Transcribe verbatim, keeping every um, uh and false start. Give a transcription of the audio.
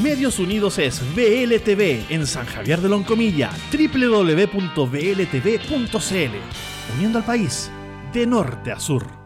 Medios Unidos es V L T V en San Javier de Loncomilla, doble u doble u doble u punto v l t v punto c l, uniendo al país de norte a sur.